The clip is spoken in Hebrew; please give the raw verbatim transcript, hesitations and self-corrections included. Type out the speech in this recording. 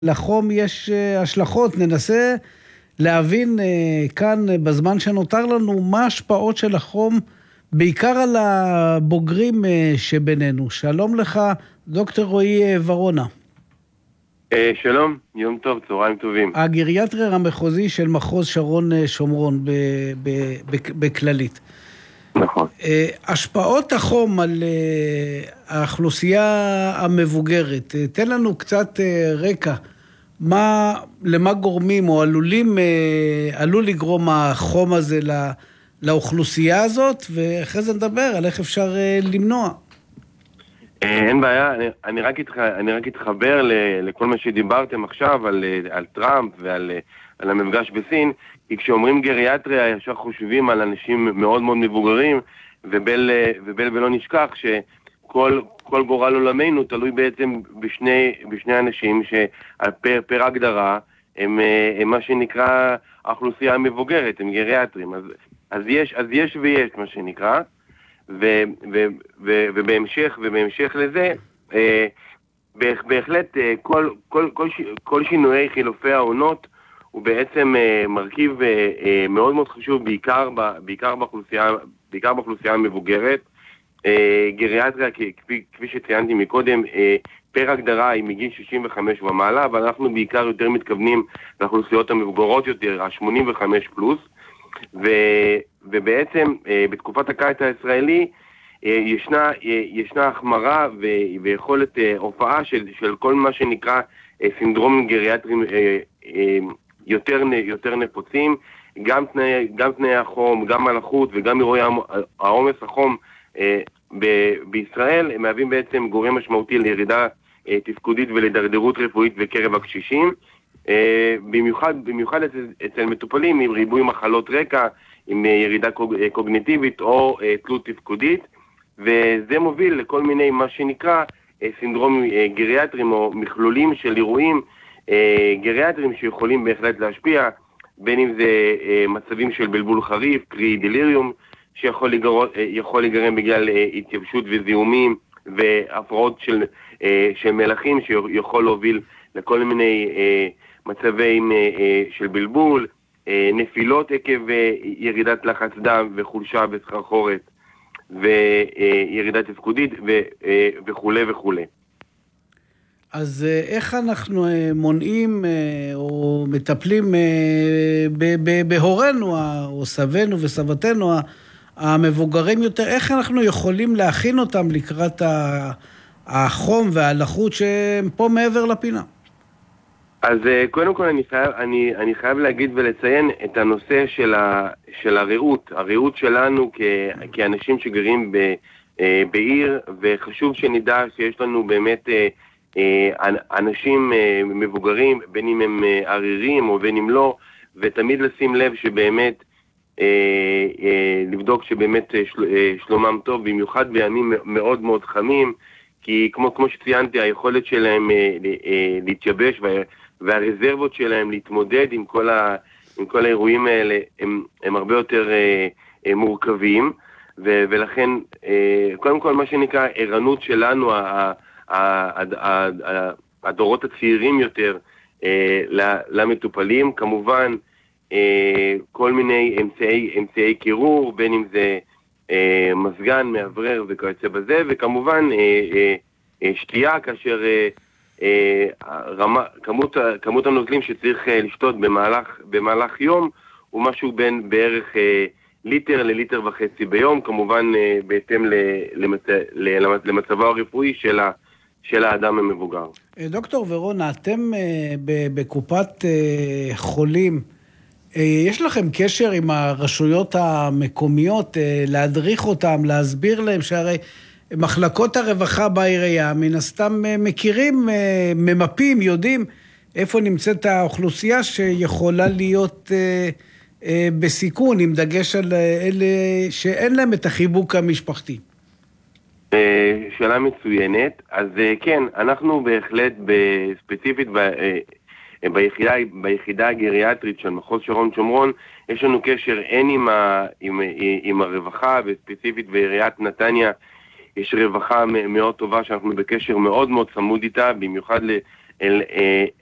לחום יש השלכות, ננסה להבין כאן בזמן שנותר לנו מה ההשפעות של החום, בעיקר על הבוגרים שבינינו. שלום לך, דוקטור רועי ורונה. שלום, יום טוב, צהריים טובים. הגריאטריה המחוזי של מחוז שרון שומרון בכללית. נכון. השפעות החום על האוכלוסייה המבוגרת, תן לנו קצת רקע, מה, למה גורמים או עלולים, עלול לגרום החום הזה לאוכלוסייה הזאת, ואחרי זה נדבר על איך אפשר למנוע. אין בעיה, אני, אני, רק, התח, אני רק אתחבר לכל מה שדיברתם עכשיו על, על טראמפ ועל על המפגש בסין, כי כשאומרים גריאטריה ישר חושבים על אנשים מאוד מאוד מבוגרים, ובל, ובל ולא נשכח שכל כל גורל עולמנו תלוי בעצם בשני, בשני אנשים שפר פר הגדרה הם, הם מה שנקרא האוכלוסייה המבוגרת, הם גריאטרים. אז, אז, יש, אז יש ויש מה שנקרא, ו, ו, ו, ובהמשך, ובהמשך לזה, אה, בהחלט כל, כל, כל, כל שינויי חילופי העונות הוא בעצם אה, מרכיב אה, אה, מאוד מאוד חשוב, בעיקר, ב, בעיקר, באוכלוסייה, בעיקר באוכלוסייה המבוגרת. אה, גריאטריה, כפי, כפי שציינתי מקודם, אה, פר הגדרה היא מגיל שישים וחמש ומעלה, אבל אנחנו בעיקר יותר מתכוונים לאוכלוסיות המבוגרות יותר, ה-שמונים וחמש פלוס, ו, ובעצם אה, בתקופת הקיץ הישראלי אה, ישנה, אה, ישנה החמרה ו, ויכולת אה, הופעה של, של כל מה שנקרא אה, סינדרומים גריאטריים אה, אה, יותר, יותר נפוצים, גם תנאי, גם תנאי החום, גם מלחות וגם אירועי העומס החום אה, ב- בישראל, הם מהווים בעצם גורם משמעותי לירידה אה, תפקודית ולדרדרות רפואית בקרב הקשישים, אה, במיוחד, במיוחד אצל, אצל מטופלים עם ריבוי מחלות רקע, עם אה, ירידה קוג, אה, קוגניטיבית או אה, תלות תפקודית, וזה מוביל לכל מיני מה שנקרא אה, סינדרומים אה, גריאטריים או מכלולים של אירועים אה, גריאטריים שיכולים בהחלט להשפיע, בין אם זה אה, מצבים של בלבול חריף, קרי דליריום, שיכול לגרום, אה, יכול לגרם בגלל אה, התייבשות וזיהומים והפרעות של, אה, של מלחים, שיכול להוביל לכל מיני אה, מצבים אה, אה, של בלבול, אה, נפילות עקב אה, ירידת לחץ דם וחולשה בסחרחורת, וירידה תפקודית ו, אה, וכו' וכו'. אז איך אנחנו מונעים או מטפלים בהורינו או סבינו וסבתנו המבוגרים יותר, איך אנחנו יכולים להכין אותם לקראת החום והלחות שהם פה מעבר לפינה? אז קודם כל אני חייב, אני, אני חייב להגיד ולציין את הנושא של, ה, של הרעות, הרעות שלנו כ, כאנשים שגרים ב, בעיר, וחשוב שנדע שיש לנו באמת אנשים מבוגרים, בין אם הם ערירים או בין אם לא, ותמיד לשים לב שבאמת, לבדוק שבאמת שלומם טוב, במיוחד בימים מאוד מאוד חמים, כי כמו, כמו שציינתי, היכולת שלהם להתייבש והרזרבות שלהם להתמודד עם כל, ה, עם כל האירועים האלה הם, הם הרבה יותר מורכבים, ו, ולכן קודם כל מה שנקרא ערנות שלנו, הדורות הצעירים יותר למטופלים, כמובן כל מיני אמצעי, אמצעי קירור, בין אם זה מזגן, מעברר וכיוצא בזה, וכמובן שתייה, כאשר רמה, כמות, כמות הנוזלים שצריך לשתות במהלך, במהלך יום הוא משהו בין בערך ליטר לליטר וחצי ביום, כמובן בהתאם למצ... למצבו הרפואי של ה... של האדם המבוגר. דוקטור ורונה, אתם בקופת חולים, יש לכם קשר עם הרשויות המקומיות, להדריך אותם, להסביר להם שהרי מחלקות הרווחה בעירייה, מן הסתם מכירים, ממפים, יודעים איפה נמצאת האוכלוסייה שיכולה להיות בסיכון, עם דגש על אלה שאין להם את החיבוק המשפחתי. שאלה מצוינת. אז כן, אנחנו בהחלט ספציפית ביחידה, ביחידה הגריאטרית של מחוז שרון שומרון, יש לנו קשר הן עם, ה, עם, עם הרווחה, וספציפית בעיריית נתניה יש רווחה מאוד טובה שאנחנו בקשר מאוד מאוד צמוד איתה, במיוחד אל,